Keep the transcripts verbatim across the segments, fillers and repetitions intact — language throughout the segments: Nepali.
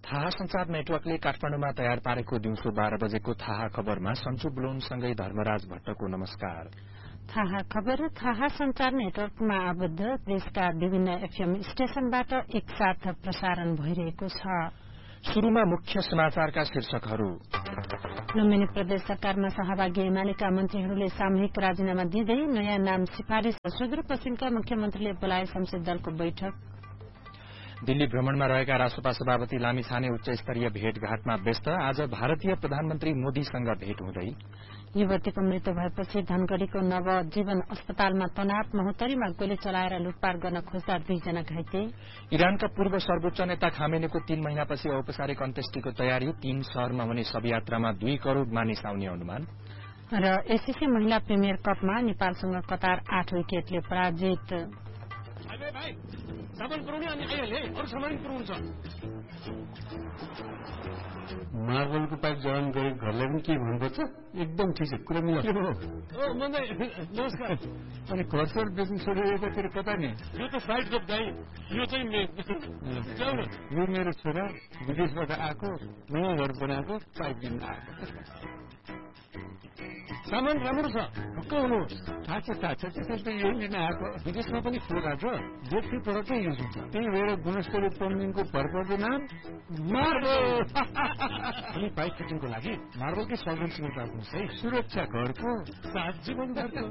थाहा संचार नेटवर्कले काठमाडौँमा तयार पारेको दिउँसो बाह्र बजेको थाहा खबरमा सन्चु बुलोनसँगै धर्मराज भट्टको नमस्कार। थाहा खबर थाहा संचार नेटवर्कमा आबद्ध देशका विभिन्न एफएम स्टेशनबाट एकसाथ प्रसारण भइरहेको छ। शुरूमा मुख्य समाचारका शीर्षकहरू। लुम्बिनी प्रदेश सरकारमा सहभागी एमालेका मन्त्रीहरूले सामूहिक राजीनामा दिँदै नयाँ नाम सिफारिश। सुदूरपश्चिमका मुख्यमन्त्रीले बोलाए संसद दलको बैठक। दिल्ली भ्रमणमा रहेका रासोपा सभापति लामिछाने उच्च स्तरीय भेटघाटमा व्यस्त। आज भारतीय प्रधानमन्त्री मोदीसँग भेट हुँदै। युवतीको मृत्यु भएपछि धनगढ़ीको नवजीवन अस्पतालमा तनाव। महोत्तरीमा गोली चलाएर लुटपाट गर्न खोज्दा दुईजना घाइते। इरानका पूर्व सर्वोच्च नेता खामेनेको तीन महिनापछि औपचारिक अन्त्येष्टिको तयारी। तीन शहरमा हुने शवयात्रामा दुई करोड़ मानिस आउने अनुमान। र एसीसी महिला प्रिमियर कपमा नेपालसँग कतार आठ विकेटले पराजित। मार्बलको पाइप जडान गरे घरलाई पनि के भन्नुपर्छ? एकदम ठिक छ, कुरा मिल्यो। नमस्कार। अनि घरसर बेच्नु छोडेर यतातिर कता नि? यो त साइड कप गाई, यो चाहिँ यो मेरो छोरा विदेशबाट आएको नयाँ घर बनाएको पाइप किन्न आएको। सामान राम्रो छ, ढुक्क हुनुहोस्। थाहा छ थाहा छ, त्यसैले त यही लिन आएको। विदेशमा पनि फोका छ, व्यक्ति प्रडक्टै युज हुन्छ। त्यही भएर गुणस्तरीय पम्पिङको भरपर्दो नाम मार्बल। अनि पाइप फिटिङको लागि मार्बलकै सल्भेन्सीमा राख्नुहोस् है। सुरक्षा घरको सात जीवन घरको।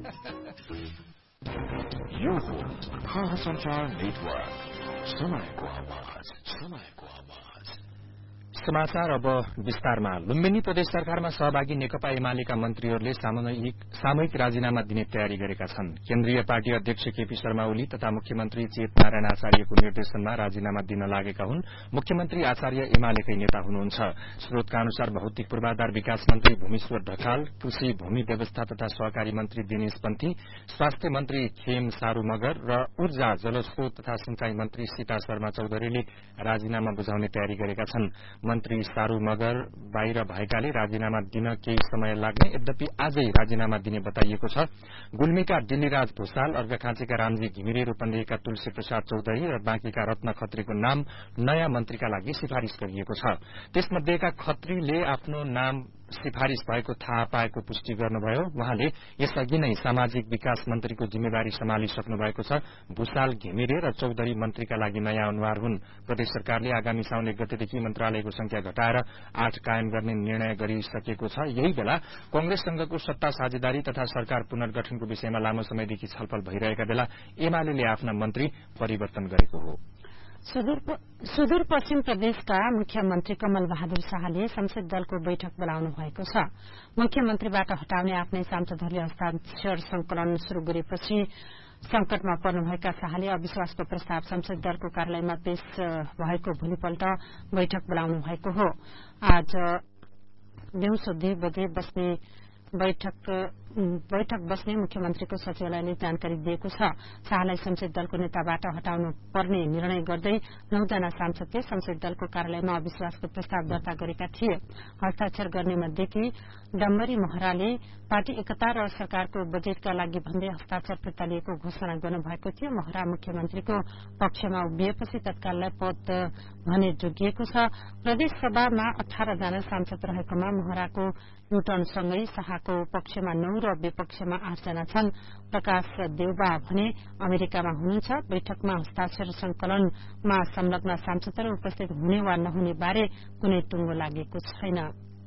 यो हो थाहा संचार नेटवर्क, समयको आवाज, समयको आवाज। समाचार अब विस्तारमा। लुम्बिनी प्रदेश सरकारमा सहभागी नेकपा एमालेका मन्त्रीहरूले सामूहिक सामूहिक राजीनामा दिने तयारी गरेका छन्। केन्द्रीय पार्टी अध्यक्ष केपी शर्मा ओली तथा मुख्यमन्त्री चेतनारायण आचार्यको निर्देशनमा राजीनामा दिन लागेका हुन्। मुख्यमन्त्री आचार्य एमालेकै नेता हुनुहुन्छ। स्रोतका अनुसार भौतिक पूर्वाधार विकास मन्त्री भूमेश्वर ढकाल, कृषि भूमि व्यवस्था तथा सहकारी मन्त्री दिनेश पन्थी, स्वास्थ्य मन्त्री खेम सारू मगर र ऊर्जा जलस्रोत तथा सिंचाई मन्त्री सीता शर्मा चौधरीले राजीनामा बुझाउने तयारी गरेका छन्। मन्त्री सारू मगर बाहिर भएकाले राजीनामा दिन केही समय लाग्ने, यद्यपि आजै राजीनामा दिने बताइएको छ। गुल्मीका डिल्लीराज भूषाल, अर्घाखाँचीका रामजी घिमिरे, रूपन्देहीका तुलसी प्रसाद चौधरी र बाँकीका रत्न खत्रीको नाम नयाँ मन्त्रीका लागि सिफारिश गरिएको छ। त्यसमध्येका खत्रीले आफ्नो नाम सिफारिश भएको थाहा पाएको पुष्टि गर्नुभयो। उहाँले यसअघि नै सामाजिक विकास मन्त्रीको जिम्मेवारी सम्हालिसक्नु भएको छ। भूषाल, घिमिरे र चौधरी मन्त्रीका लागि नयाँ अनुहार हुन्। प्रदेश सरकारले आगामी साउन एक गतेदेखि मन्त्रालयको संख्या घटाएर आठ कायम गर्ने निर्णय गरिसकेको छ। यही बेला कंग्रेससँगको सत्ता साझेदारी तथा सरकार पुनर्गठनको विषयमा लामो समयदेखि छलफल भइरहेका बेला एमाले आफ्ना मन्त्री परिवर्तन गरेको हो। सुदूरपश्चिम प्रदेशका मुख्यमन्त्री कमल बहादुर शाहले संसद दलको बैठक बोलाउनु भएको छ। मुख्यमन्त्रीबाट हटाउने आफ्नै सांसदहरूले हस्ताक्षर संकलन शुरू गरेपछि संकटमा पर्नुभएका शाहले अविश्वासको प्रस्ताव संसद दलको कार्यालयमा पेश भएको भोलिपल्ट बैठक बोलाउनु भएको हो। आज दिउँसो दुई बजे बस्ने बैठक बैठक बस्ने मुख्यमन्त्रीको सचिवालयले जानकारी दिएको छ। शाहलाई संसद दलको नेताबाट हटाउनु पर्ने निर्णय गर्दै नौजना सांसदले संसद दलको कार्यालयमा अविश्वासको प्रस्ताव दर्ता गरेका थिए। हस्ताक्षर गर्ने मध्येकी डम्बरी महराले पार्टी एकता र सरकारको बजेटका लागि भन्दै हस्ताक्षर फिर्ता लिएको घोषणा गर्नुभएको थियो। महरा मुख्यमन्त्रीको पक्षमा उभिएपछि तत्काललाई पद भने जोगिएको छ। प्रदेश सभामा अठार जना सांसद रहेकोमा महराको युटर्नसँगै शाहको पक्षमा नौ र विपक्षमा आठजना छन्। प्रकाश देउबा भने अमेरिकामा हुनुहुन्छ। बैठकमा हस्ताक्षर संकलनमा संलग्न सांसदहरू उपस्थित हुने वा नहुने बारे कुनै टुङ्गो लागेको छैन।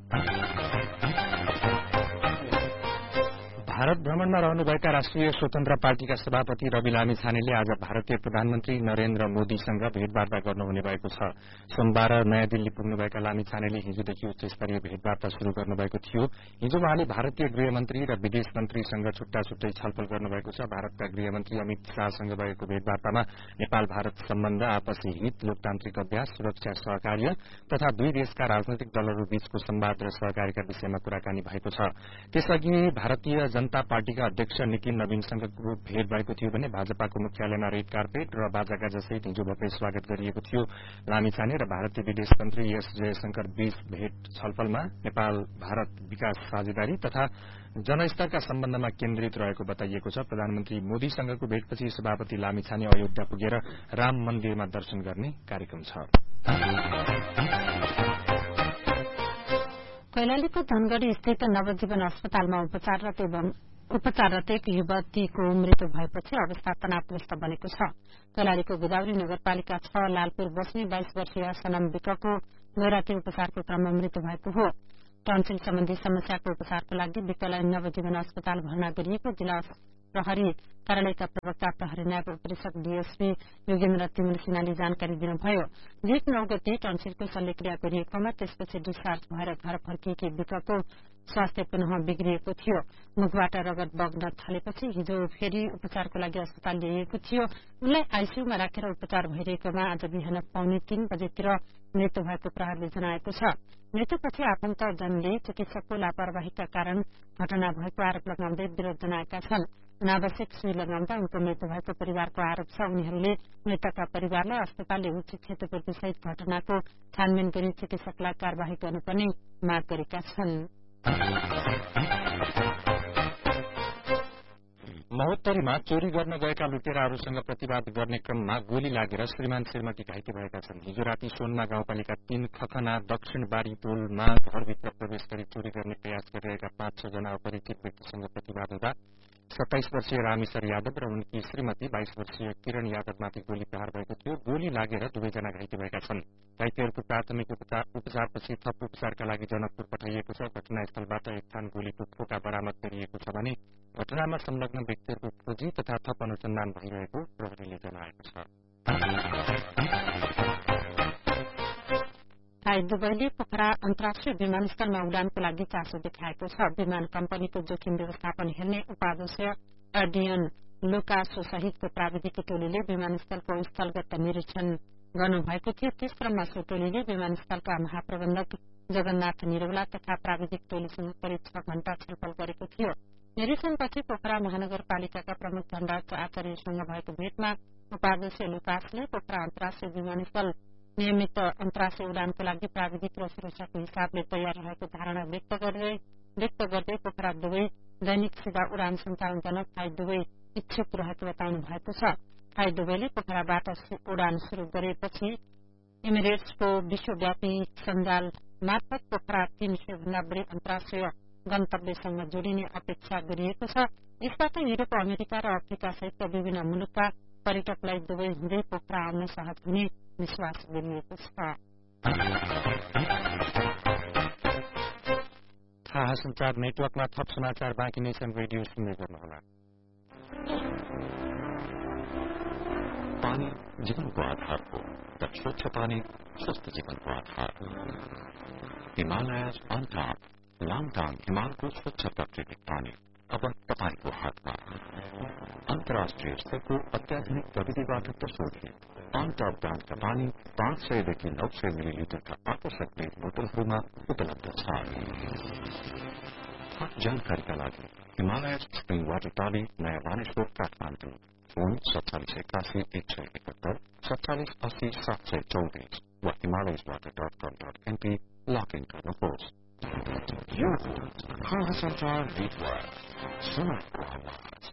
भारत भ्रमणमा रहनुभएका राष्ट्रिय स्वतन्त्र पार्टीका सभापति रवि लामिछानेले आज भारतीय प्रधानमन्त्री नरेन्द्र मोदीसँग भेटवार्ता गर्नुहुने भएको छ। सोमबार नयाँ दिल्ली पुग्नुभएका लामिछानेले हिजोदेखि उच्च स्तरीय भेटवार्ता शुरू गर्नुभएको थियो। हिजो उहाँले भारतीय गृहमन्त्री र विदेश मन्त्रीसँग छुट्टा छुट्टै छलफल गर्नुभएको छ। भारतका गृहमन्त्री अमित शाहसँग भएको भेटवार्तामा नेपाल भारत सम्बन्ध, आपसी हित, लोकतान्त्रिक अभ्यास, सुरक्षा सहकार्य तथा दुई देशका राजनैतिक दलहरू बीचको संवाद र सहकार्यका विषयमा कुराकानी भएको छ। त्यसअघि भारतीय जनता पार्टीका अध्यक्ष नितिन नवीनसँगको भेट भएको थियो भने भाजपाको मुख्यालयमा रेड कार्पेट र बाजागाजा सहित हिजो भव्य स्वागत गरिएको थियो। लामिछाने र भारतीय विदेश मन्त्री एस जयशंकर बीच भेट छलफलमा नेपाल भारत विकास साझेदारी तथा जनस्तरका सम्बन्धमा केन्द्रित रहेको बताइएको छ। प्रधानमन्त्री मोदीसँगको भेटपछि सभापति लामिछाने अयोध्या पुगेर राम मन्दिरमा दर्शन गर्ने कार्यक्रम छ। कैलालीको धनगढ़ी स्थित नवजीवन अस्पतालमा उपचाररत एवं उपचाररत एक युवतीको मृत्यु भएपछि अवस्था तनावग्रस्त बनेको छ। कैलालीको गोदावरी नगरपालिका छ लालपुर बस्ने बाइस वर्षीय सनम विकको गैराती उपचारको क्रममा मृत्यु भएको हो। टन्सिल सम्बन्धी समस्याको उपचारको लागि विकलाई नवजीवन अस्पताल भर्ना गरिएको जिल्ला प्रहरी कार्यालयका प्रवक्ता प्रहरी नायब उपरीक्षक डीएसपी योगेन्द्र तिमिल सिन्हाले जानकारी दिनुभयो। जेठ नौ गते टन्सिलको शल्यक्रिया गरिएकोमा त्यसपछि डिस्चार्ज भएर घर फर्किएकी विकको स्वास्थ्य पुनः बिग्रिएको थियो। मुखबाट रगत बग्न थालेपछि हिजो फेरि उपचारको लागि अस्पताल ल्याइएको थियो। उनलाई आईसीयूमा राखेर उपचार भइरहेकोमा आज बिहान पौने तीन बजेतिर मृत्यु भएको प्रहरीले जनाएको छ। मृत्युपछि आफन्तजनले चिकित्सकको लापरवाहीका कारण घटना भएको आरोप लगाउँदै विरोध जनाएका छन्। अनावश्यक सुई लगाउँदा उनको मृत्यु भएको परिवारको आरोप छ। उनीहरूले मृतकका परिवारलाई अस्पतालले उचित क्षतिपूर्ति सहित घटनाको छानबिन गरी चिकित्सकलाई कार्यवाही गर्नुपर्ने माग गरेका छन्। महोत्तरीमा चोरी गर्न गएका लुटेराहरूसँग प्रतिवाद गर्ने क्रममा गोली लागेर श्रीमान श्रीमती घाइते भएका छन्। हिजो राति सोनमा गाउँपालिका तीन खखना दक्षिण बारी टोलमा घरभित्र प्रवेश गरी चोरी गर्ने प्रयास गरिरहेका पाँच छ जना अपरिचित व्यक्तिसँग प्रतिवाद हुँदा सत्ताइस वर्षीय रामेश्वर यादव र उनकी श्रीमती बाइस वर्षीय किरण यादवमाथि गोली प्रहार भएको थियो। गोली लागेर दुवैजना घाइते भएका छन्। घाइतेहरूको प्राथमिक उपचारपछि थप उपचारका लागि जनकपुर पठाइएको छ। घटनास्थलबाट एक थान गोलीको फोटा बरामद गरिएको छ भने घटनामा संलग्न व्यक्तिहरूको खोजी तथा थप अनुसन्धान भइरहेको प्रहरीले जनाएको छ। थाई दुबईले पोखरा अन्तर्राष्ट्रिय विमानस्थलमा उडानको लागि चासो देखाएको छ। विमान कम्पनीको जोखिम व्यवस्थापन हेर्ने उपाध्यक्ष एडियन लुकासो सहितको प्राविधिक टोलीले विमानस्थलको स्थलगत निरीक्षण गर्नुभएको थियो। त्यस क्रममा सो टोलीले विमानस्थलका महाप्रबन्धक जगन्नाथ निरौला तथा प्राविधिक टोलीसँग करिब छ घण्टा छलफल गरेको थियो। निरीक्षणपछि पोखरा महानगरपालिकाका प्रमुख धनराज आचार्यसँग भएको भेटमा उपाध्यक्ष लुकासले पोखरा अन्तर्राष्ट्रिय विमानस्थल नियमित अन्तर्राष्ट्रिय उडानको लागि प्राविधिक र सुरक्षाको हिसाबले तयार रहेको धारणा व्यक्त गर्दै व्यक्त गर्दै पोखरा दुवै दैनिक सीधा उडान सञ्चालन गर्न थाई दुवै इच्छुक रहेको बताउनु भएको छ। थाई दुवैले पोखराबाट उडान शुरू गरेपछि इमिरेट्सको विश्वव्यापी सञ्जाल मार्फत पोखरा तीन सय भन्दा बढी अन्तर्राष्ट्रिय गन्तव्यसँग जोडिने अपेक्षा गरिएको छ। यसबाट युरोप, अमेरिका र अफ्रिका सहितका विभिन्न मुलुकका पर्यटकलाई दुवै हुँदै पोखरा आउन सहज हुने विश्वास गरिएको छ। थाहा संचार नेटवर्कमा थप समाचार बाँकी नै छन्। रेडियो सुन्दै गर्नुहोला। पानी जीवनको आधार हो, तर स्वच्छ पानी स्वस्थ जीवनको आधार हो। हिमालयज अन टप लाङटाङ हिमालको स्वच्छ प्राकृतिक पानी अब तपाईको हातमा। अन्तर्राष्ट्रिय स्तरको अत्याधुनिक प्रविधिबाट प्रशोधित अन टप ब्रान्डका पानी पाँच सयदेखि नौ सय मिलिलिटरका आकर्षक प्लेट बोतलहरूमा उपलब्ध छ। थप जानकारीका लागि हिमालयज स्प्रिङ वाटर टली नयाँ बानेश्वर काठमाडौँ फोन सत्तालिस एकासी एक सय एकहत्तर सत्तालिस अस्सी सात सय चौबिस वा हिमालयज वाटर डट कम डट एनपी लगइन गर्नुहोस्। संचार नेटवर्क समयको आवाज।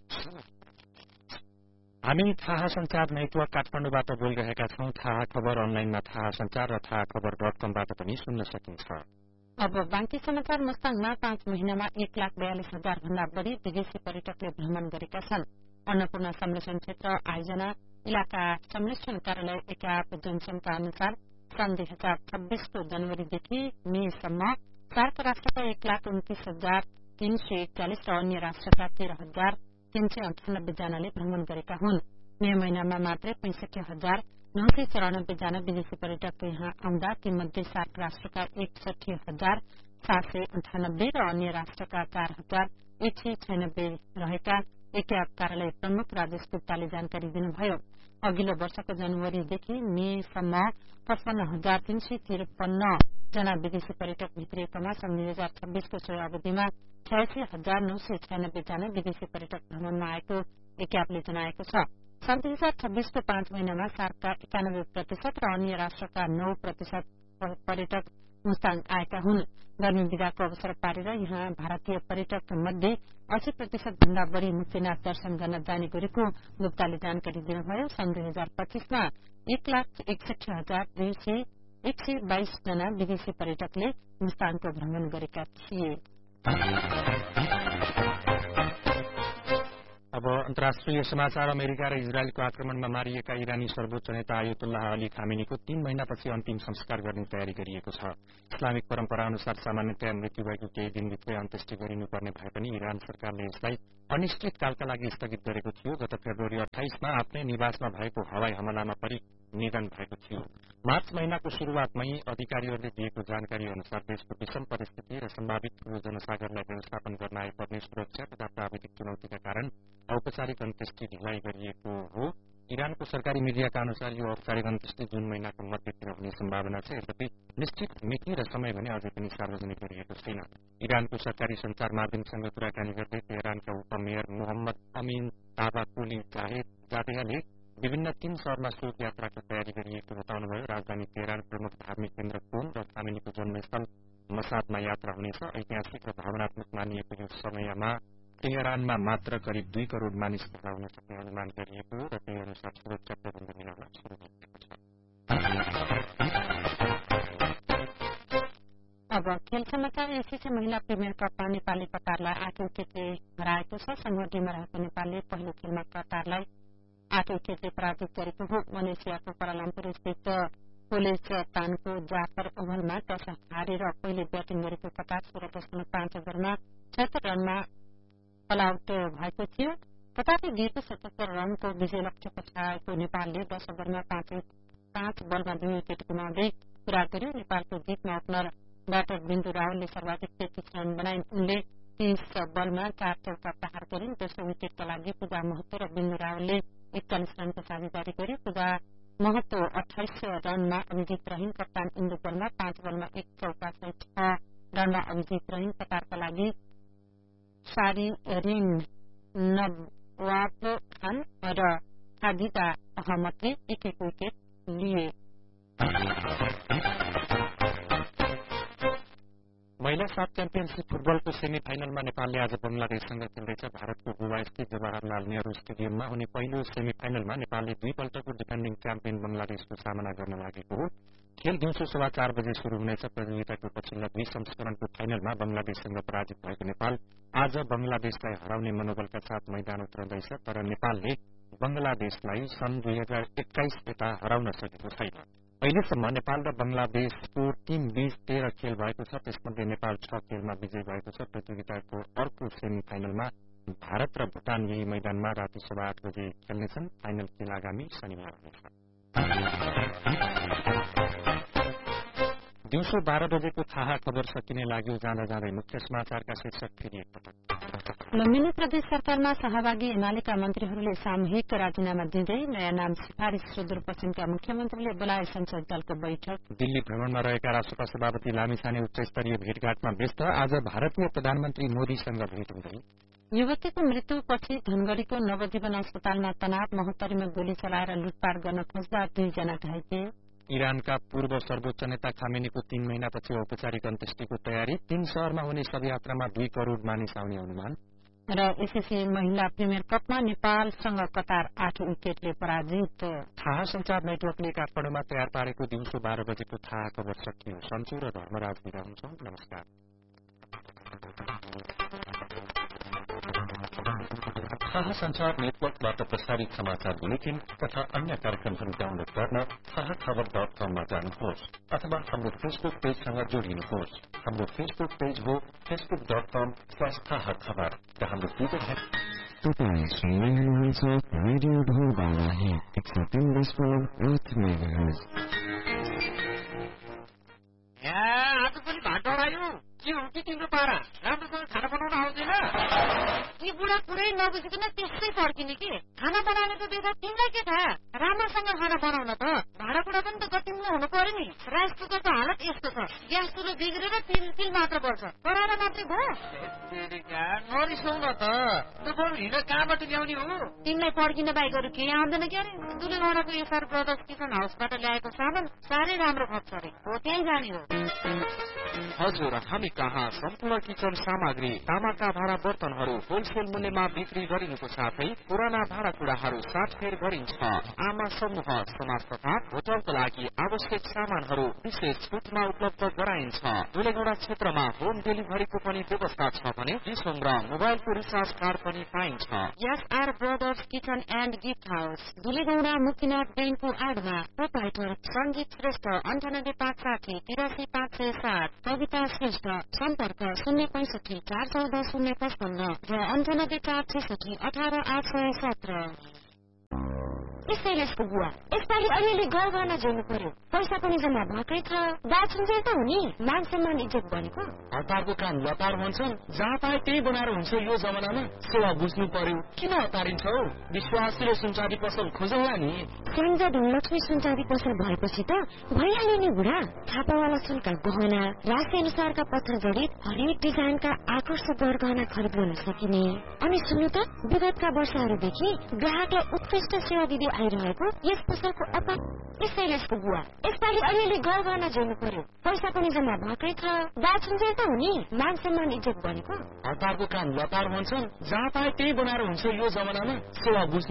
हामी थाहा संचार नेटवर्क काठमाडौँबाट बोलिरहेका छौं। थाहा खबर अनलाइनमा थाहा संचार र थाहा खबर डट कमबाट पनि सुन्न सकिन्छ। अब बाँकी समाचार। मुस्ताङमा पाँच महिनामा एक लाख बयालिस हजार भन्दा बढ़ी विदेशी पर्यटकले भ्रमण गरेका छन्। अन्नपूर्ण संरक्षण क्षेत्र आयोजना इलाका संरक्षण कार्यालय एकाप जनसंघका अनुसार सन् दुई हजार छब्बीसको जनवरीदेखि मेसम्म सार्क राष्ट्रका एक लाख उन्तीस हजार तीन सय एकचालिस र अन्य राष्ट्रका तेह्र हजार तीन सय अन्ठानब्बे जनाले भ्रमण गरेका हुन्। मे महिनामा मात्रै पैंसठी हजार नौ सय चौरानब्बे जना विदेशी पर्यटक यहाँ आउँदा तीमध्ये सार्क राष्ट्रका एकसठी हजार सात सय अन्ठानब्बे र अन्य राष्ट्रका चार हजार एक सय छयानब्बे रहेका एकाप कार्यालय प्रमुख राजेश गुप्ताले जानकारी दिनुभयो। अघिल्लो वर्षको जनवरीदेखि मेसम्म पचपन्न हजार तीन सय त्रिपन्न जना विदेशी पर्यटक भित्रिएकोमा सन् दुई हजार छब्बीसको सोही अवधिमा छयासी हजार नौ सय छयानब्बे जना विदेशी पर्यटक भ्रमणमा आएको एकापले जनाएको छ। सन् दुई हजार छब्बीसको पाँच महिनामा सार्कका एकानब्बे प्रतिशत र अन्य राष्ट्रका नौ प्रतिशत पर्यटक मुस्ताङ आएका हुन्। गर्मी विदाको अवसर पारेर यहाँ भारतीय पर्यटक मध्ये अस्सी प्रतिशत भन्दा बढ़ी मुक्तिनाथ दर्शन गर्न जाने गरेको गुप्ताले जानकारी दिनुभयो। सन् दुई हजार पच्चीसमा एक लाख एकसठी हजार दुई सय एक सय बाइस जना विदेशी पर्यटकले मुस्ताङको भ्रमण गरेका थिए। अब अन्तर्राष्ट्रिय समाचार। अमेरिका र इजरायलको आक्रमणमा मारिएका इरानी सर्वोच्च नेता आयतुल्लाह अली खामेनीको तीन महिनापछि अन्तिम संस्कार गर्ने तयारी गरिएको छ। इस्लामिक परम्परा अनुसार सामान्यतया मृत्यु भएको केही दिनभित्रै अन्त्येष्टि गरिनुपर्ने भए पनि इरान सरकारले यसलाई अनिश्चितकालका लागि स्थगित गरेको थियो। गत फेब्रुअरी अठाइसमा आफ्नै निवासमा भएको हवाई हमलामा परि निधन भएको थियो। मार्च महिनाको शुरूआतमै अधिकारीहरूले दिएको जानकारी अनुसार देशको विषम परिस्थिति र सम्भावित ठूलो जनसागरलाई व्यवस्थापन गर्न आइपर्ने सुरक्षा तथा प्राविधिक चुनौतीका कारण औपचारिक अन्त्येष्टि ढिलाइ गरिएको हो। इरानको सरकारी मीडियाका अनुसार यो औपचारिक अन्त्येष्टि जुन महिनाको मध्यतिर हुने सम्भावना छ। यद्यपि निश्चित मिति र समय भने अझै पनि सार्वजनिक गरिएको छैन। इरानको सरकारी संचार माध्यमसँग कुराकानी गर्दै तेहरानका उपमेयर मोहम्मद अमीन ताबाकुली जादेहले विभिन्न तीन शहरमा शोक यात्राको तयारी गरिएको बताउनुभयो। राजधानी तेहरान प्रमुख धार्मिक केन्द्र कोम र खामेनीको जन्मस्थल मसादमा यात्रा हुनेछ। ऐतिहासिक र भावनात्मक मानिएको यो समयमा तेहरानमा मात्र करिब दुई करोड़ मानिस भेला हुन सक्ने अनुमान गरिएको हो र त्यही अनुसार सुरक्षा प्रबन्ध मिलाउन शुरू गरिएको छ। अब खेल समाचार। एसिसी महिला प्रिमियर कपमा नेपाली कतारलाई आठ विकेटले हराएको छ। समूह डीमा रहेको नेपालले पहिलो खेलमा कतारलाई आठ विकेटले पराजित गरेको हो। मलेसियाको कुआलालम्पुर स्थित पोलेस तानको जाफर ओभलमा टस हारेर पहिले ब्याटिङ गरेको कतार सोह्र दशमलव पाँच ओभरमा छत्तर रनमा अल आउट भएको थियो। कतारले दिएको सतहत्तर रनको विजय लक्ष्य पछाएको नेपालले दश ओभरमा पाँच बलमा दुई विकेट गुमाउँदै पूरा गर्यो। नेपालको जितमा ओपनर ब्याटर बिन्दु रावलले सर्वाधिक तेत्तीस रन बनाइन्। उनले तीस बलमा चार चौका प्रहार गरिन्। दोस्रो विकेटका लागि पूजा महतो र बिन्दु रावलले एकचालिस रनको साझेदारी गर्यो। पूजा महतो अठाइस रनमा अभिजित रहिन्। कप्तान इन्दु बलमा पाँच बलमा एक चौका सहित छ रनमा अभिजित रहिन्। कतारका लागि सारी रिन नवाब खान र खादिजा अहमदले एक एक विकेट लिए। महिला साफ च्याम्पियनशीप फुटबलको सेमी फाइनलमा नेपालले आज बंगलादेशसँग खेल्दैछ। भारतको गोवा स्थित जवाहरलाल नेहरू स्टेडियममा हुने पहिलो सेमी फाइनलमा नेपालले दुईपल्टको डिफेन्डिङ च्याम्पियन बंगलादेशको सामना गर्न लागेको हो। खेल दिउँसो सवा चार बजे शुरू हुनेछ। प्रतियोगिताको पछिल्ला दुई संस्करणको फाइनलमा बंगलादेशसँग पराजित भएको नेपाल आज बंगलादेशलाई हराउने मनोबलका साथ मैदान उत्रँदैछ। तर नेपालले बंगलादेशलाई सन् दुई हजार एक्काइस यता हराउन सकेको छैन। अहिलेसम्म नेपाल र बंगलादेशको टीम बीच तेह्र खेल भएको छ। त्यसमध्ये नेपाल छ खेलमा विजय भएको छ। प्रतियोगिताको अर्को सेमी फाइनलमा भारत र भूटान यही मैदानमा राति सवा आठ बजे खेल्नेछन्। फाइनल खेल आगामी शनिबार हुनेछ। दिउँसो बाह्र बजेको थाहा खबर सकिने लाग्यो। जाँदा जाँदै मुख्य समाचारका शीर्षक फेरि एकपटक। लुम्बिनी प्रदेश सरकारमा सहभागी एमालेका मन्त्रीहरूले सामूहिक राजीनामा दिँदै नयाँ नाम सिफारिश। सुदूरपश्चिमका मुख्यमन्त्रीले बोलाए संसद दलको बैठक। दिल्ली भ्रमणमा रहेका राष्ट्रपा सभापति लामिछाने उच्च स्तरीय भेटघाटमा व्यस्त। आज भारतीय प्रधानमन्त्री मोदीसँग भेट हुँदै। युवतीको मृत्युपछि धनगढ़ीको नवजीवन अस्पतालमा तनाव। महोत्तरीमा गोली चलाएर लुटपाट गर्न खोज्दा दुईजना घाइते। इरानका पूर्व सर्वोच्च नेता खामेनीको तीन महिनापछि औपचारिक अन्त्येष्टिको तयारी। तीन शहरमा हुने शव यात्रामा दुई करोड़ मानिस आउने अनुमान। र एसिसी महिला प्रिमियर कपमा नेपालसँग कतार आठ विकेटले पराजित। थाहा संचार नेटवर्कले काठमाडौँमा तयार पारेको दिउँसो बाह्र बजेको थाहा खबर सकियो। सन्चु र धर्मराज बिदा हुन्छौं। नमस्कार। थाहा संचार नेटवर्कबाट प्रसारित समाचार बुलेटिन तथा अन्य कार्यक्रमहरू डाउनलोड गर्न थाहा खबर डट कममा जानुहोस् अथवा हाम्रो फेसबुक पेजसँग जोडिनुहोस्। हाम्रो फेसबुक पेज हो फेसबुक डट कम स्ल्यास थाहा खबर र हाम्रो ट्विटर है। तपाईँ सुन्दै हुनुहुन्छ रेडियो ढोलबाला हिट एक सय तीन दशमलव आठ मेगाहर्ज। आज पनि भाटो आयो के हो कि तिम्रो पारा? राम्रोसँग खाना बनाउन आउँदैन? यी बुढा पुरै नबुझिकन त्यसै फर्किने कि खाना बनाउने त देख्दा तिमीलाई के थाहा? राम्रोसँग खाना बनाउन त भाँडाकुँडा पनि त गतिलो हुनु पर्यो नि। राइस कुकरको हालत यस्तो छ, ग्यास चुलो बिग्रेर तिल तिल मात्र बढ्छ। कराएर मात्रै भयो। नरिसाउ न त, त बरु हिँड कहाँबाट ल्याउने हो? तिमीलाई पड्किन बाहेक अरू केही आउँदैन क्यारे? दुलेगौडाको एसआर ब्रदर्स किचन हाउसबाट ल्याएको सामान साह्रै राम्रो खप्छ अरे, हो त्यहीँ जाने हो। हजुर, हामी कहाँ सम्पूर्ण किचन सामग्री, तामाका भाँडा बर्तनहरू होलसेल मूल्यमा बिक्री गरिनुको साथै पुराना भाँडा भाँडाकुँडाहरू साटफेर गरिन्छ। आमा समूह समाज तथा होटलको लागि आवश्यक सामानहरू विशेष छुटमा उपलब्ध गराइन्छ। दुलेगौडा क्षेत्रमा होम डेलिभरीको पनि व्यवस्था छ भने डिसोङ र मोबाइलको रिचार्ज कार्ड पनि पाइन्छ। SR brothers kitchen and gift house दुलेगौडा Muktinath ब्याङ्कको आडमा प्रोपाइटर सङ्गीत श्रेष्ठ अन्ठानब्बे पाँच साठी तिरासी पाँच सय सात कविता श्रेष्ठ सम्पर्क शून्य पैसठी चार चौध शून्य पचपन्न र अन्ठानब्बे चार छैसठी अठार आठ सय सत्र। यसैलेसको बुवा यसपालि अलिअलि घर गर्न जोड्नु पर्यो। पैसा पनि जम्मा भएकै छ। बाछुन्जेल त हुने मान सम्मान इज्जत बनेको। हतारको काम लतार भन्छन्, जहाँ पाए त्यही बनाएर हुन्छ। यो जमानामा सेवा बुझ्नु पर्यो। किन हतारिन्छ हौ? विश्वासिलो सुनचाँदी पसल खोजौँला नि। स्याङ्जा धनलक्ष्मी सुनचाँदी पसल भएपछि त भइहाल्यो नि बुढा। छापावाला सुनका गहना, राशि अनुसारका पत्थर जडित हरेक डिजाइनका आकर्षक गरगहना खरिद गर्न सकिने। अनि सुन्नु त, विगतका वर्षहरूदेखि ग्राहकलाई उत्कृष्ट सेवा दिँदै आइरहेको यस पसलको अपा। यसैलेसको बुवा यसपालि अलिअलि घर गर्न जोड्नु पर्यो। पैसा पनि जम्मा भएकै छ। बाछुन्जेल त हुने मान सम्मान इज्जत बनेको। हतारको काम लतार भन्छन्, जहाँ पाए त्यही बनाएर हुन्छ। यो जमानामा सेवा बुझ्नु